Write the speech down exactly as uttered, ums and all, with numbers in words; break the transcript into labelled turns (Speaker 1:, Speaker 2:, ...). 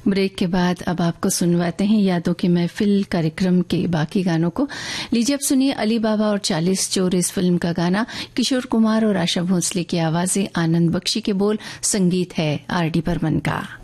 Speaker 1: Break के बाद अब आपको सुनवाते हैं यादों की महफिल कार्यक्रम के बाकी गानों को। लीजिए अब सुनिए अली बाबा और चालीस चोर इस फिल्म का गाना, किशोर कुमार और आशा भोसले की आवाजें, आनंद बख्शी के बोल, संगीत है आर डी बर्मन का।